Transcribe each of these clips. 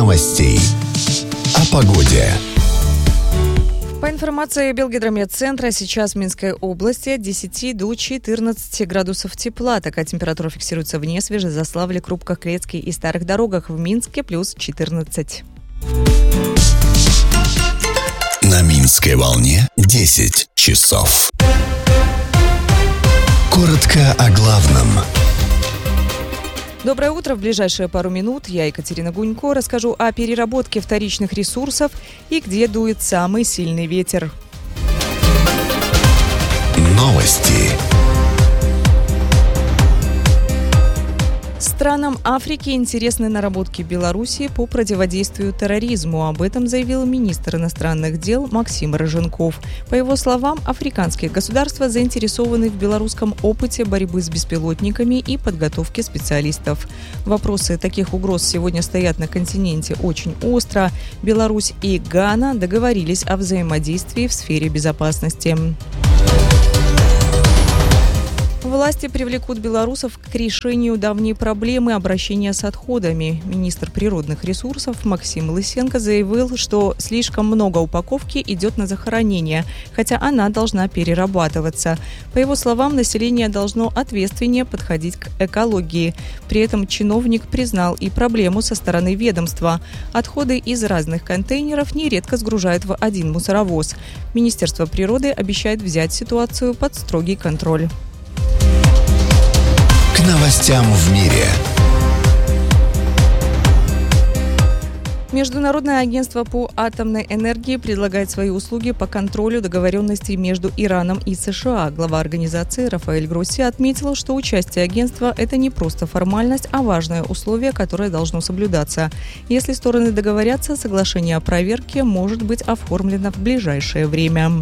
новостей. О погоде. По информации Белгидромедцентра, сейчас в Минской области от 10 до 14 градусов тепла. Такая температура фиксируется в Несве, Жазославле, Крупках, Клецке и Старых Дорогах. В Минске плюс 14. На Минской волне 10 часов. Коротко о главном. Доброе утро. В ближайшие пару минут я, Екатерина Гунько, расскажу о переработке вторичных ресурсов и где дует самый сильный ветер. Новости. Странам Африки интересны наработки Беларуси по противодействию терроризму. Об этом заявил министр иностранных дел Максим Роженков. По его словам, африканские государства заинтересованы в белорусском опыте борьбы с беспилотниками и подготовки специалистов. Вопросы таких угроз сегодня стоят на континенте очень остро. Беларусь и Гана договорились о взаимодействии в сфере безопасности. Власти привлекут белорусов к решению давней проблемы обращения с отходами. Министр природных ресурсов Максим Лысенко заявил, что слишком много упаковки идет на захоронение, хотя она должна перерабатываться. По его словам, население должно ответственнее подходить к экологии. При этом чиновник признал и проблему со стороны ведомства. Отходы из разных контейнеров нередко сгружают в один мусоровоз. Министерство природы обещает взять ситуацию под строгий контроль. К новостям в мире. Международное агентство по атомной энергии предлагает свои услуги по контролю договоренностей между Ираном и США. Глава организации Рафаэль Гросси отметил, что участие агентства – это не просто формальность, а важное условие, которое должно соблюдаться. Если стороны договорятся, соглашение о проверке может быть оформлено в ближайшее время.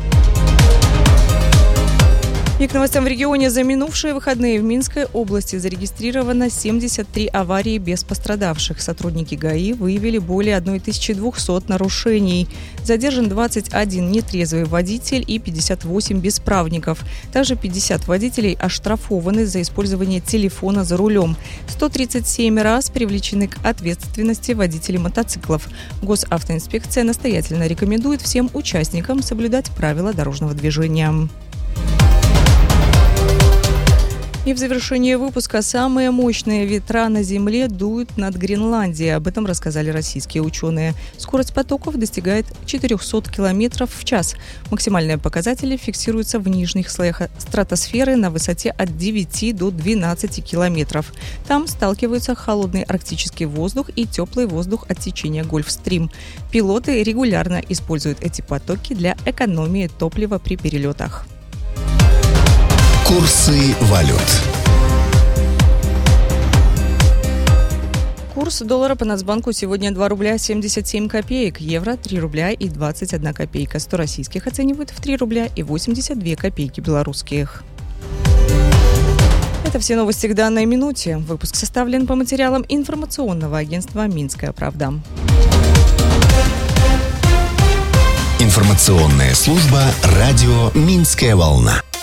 И к новостям в регионе. За минувшие выходные в Минской области зарегистрировано 73 аварии без пострадавших. Сотрудники ГАИ выявили более 1200 нарушений. Задержан 21 нетрезвый водитель и 58 бесправников. Также 50 водителей оштрафованы за использование телефона за рулем. 137 раз привлечены к ответственности водители мотоциклов. Госавтоинспекция настоятельно рекомендует всем участникам соблюдать правила дорожного движения. И в завершении выпуска самые мощные ветра на Земле дуют над Гренландией. Об этом рассказали российские ученые. Скорость потоков достигает 400 км в час. Максимальные показатели фиксируются в нижних слоях стратосферы на высоте от 9 до 12 километров. Там сталкиваются холодный арктический воздух и теплый воздух от течения Гольфстрим. Пилоты регулярно используют эти потоки для экономии топлива при перелетах. Курсы валют. Курс доллара по Нацбанку сегодня 2 рубля 77 копеек, евро 3 рубля и 21 копейка, 100 российских оценивают в 3 рубля и 82 копейки белорусских. Это все новости к данной минуте. Выпуск составлен по материалам информационного агентства «Минская правда». Информационная служба радио «Минская волна».